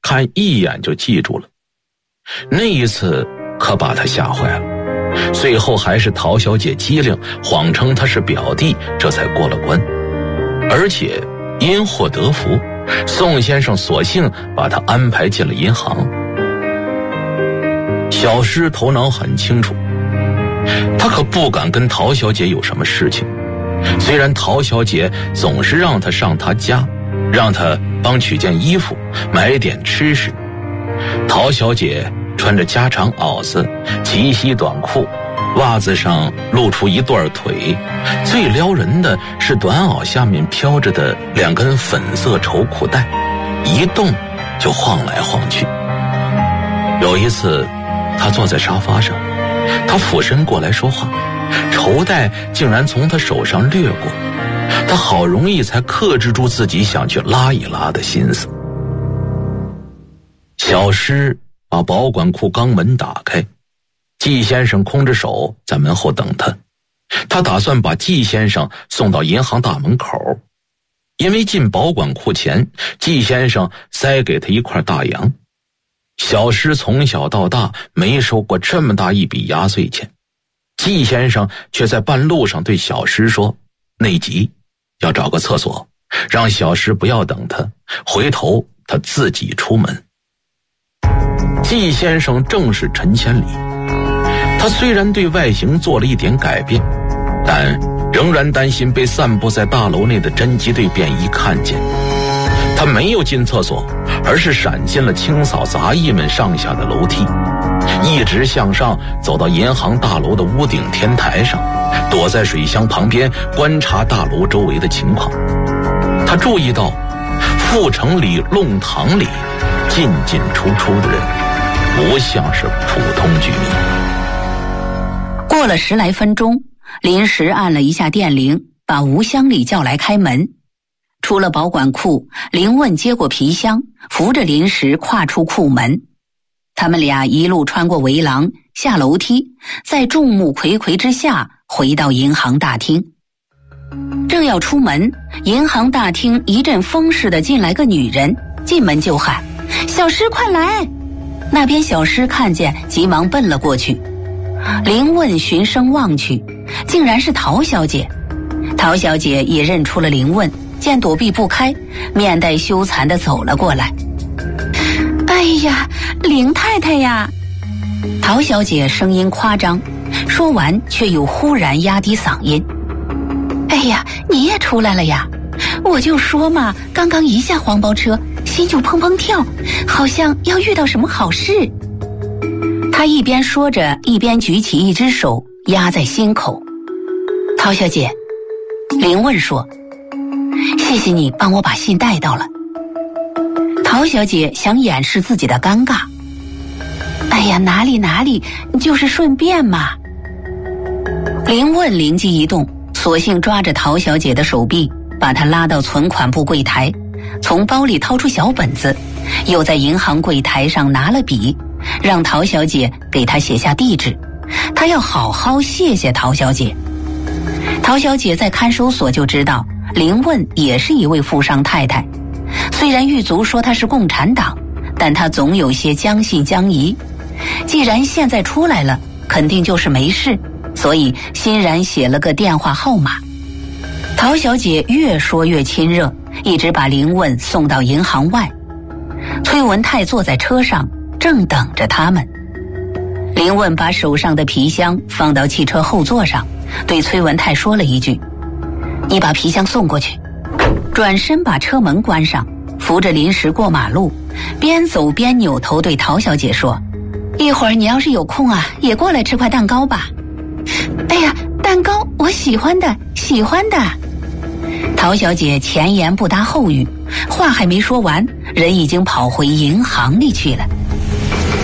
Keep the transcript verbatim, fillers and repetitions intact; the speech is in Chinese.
看一眼就记住了。那一次可把他吓坏了，最后还是陶小姐机灵，谎称他是表弟，这才过了关。而且因祸得福，宋先生索性把他安排进了银行。小诗头脑很清楚，他可不敢跟陶小姐有什么事情。虽然陶小姐总是让他上她家，让他帮取件衣服，买点吃食。陶小姐穿着家常袄子，齐膝短裤，袜子上露出一段腿，最撩人的是短袄下面飘着的两根粉色绸裤带，一动就晃来晃去。有一次他坐在沙发上，他俯身过来说话，绸带竟然从他手上掠过，他好容易才克制住自己想去拉一拉的心思。小诗把保管库钢门打开，季先生空着手在门后等他。他打算把季先生送到银行大门口，因为进保管库前，季先生塞给他一块大洋。小诗从小到大没收过这么大一笔压岁钱，季先生却在半路上对小诗说，内急，要找个厕所，让小诗不要等他，回头他自己出门。季先生正是陈千里，他虽然对外形做了一点改变，但仍然担心被散布在大楼内的侦缉队便衣看见。他没有进厕所，而是闪进了清扫杂役们上下的楼梯，一直向上走到银行大楼的屋顶天台上，躲在水箱旁边观察大楼周围的情况。他注意到阜成里弄堂里进进出出的人不像是普通居民。 过了十来分钟，临时按了一下电铃，把吴乡里叫来开门。出了保管库，林问接过皮箱，扶着临时跨出库门。他们俩一路穿过围廊，下楼梯，在众目睽睽之下回到银行大厅。正要出门，银行大厅一阵风似的进来个女人，进门就喊，小诗快来。那边小诗看见，急忙奔了过去。林问循声望去，竟然是陶小姐。陶小姐也认出了林问，见躲避不开，面带羞惭地走了过来。哎呀，林太太呀！陶小姐声音夸张，说完却又忽然压低嗓音。哎呀，你也出来了呀！我就说嘛，刚刚一下黄包车，心就砰砰跳，好像要遇到什么好事。她一边说着，一边举起一只手压在心口。陶小姐，林问说，谢谢你帮我把信带到了。陶小姐想掩饰自己的尴尬。哎呀，哪里哪里，就是顺便嘛。林问灵机一动，索性抓着陶小姐的手臂，把她拉到存款部柜台，从包里掏出小本子，又在银行柜台上拿了笔，让陶小姐给他写下地址，他要好好谢谢陶小姐。陶小姐在看守所就知道林问也是一位富商太太，虽然狱卒说她是共产党，但她总有些将信将疑。既然现在出来了，肯定就是没事，所以欣然写了个电话号码。陶小姐越说越亲热，一直把林问送到银行外。崔文泰坐在车上，正等着他们。林问把手上的皮箱放到汽车后座上，对崔文泰说了一句，你把皮箱送过去。转身把车门关上，扶着临时过马路，边走边扭头对陶小姐说，一会儿你要是有空啊，也过来吃块蛋糕吧。哎呀，蛋糕我喜欢的，喜欢的。陶小姐前言不搭后语，话还没说完，人已经跑回银行里去了。